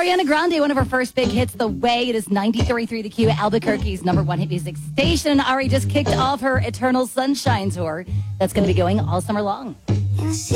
Ariana Grande, one of her first big hits, The Way. It is 93.3 The Q, Albuquerque's #1 hit music station. Ari just kicked off her Eternal Sunshine tour. That's going to be going all summer long.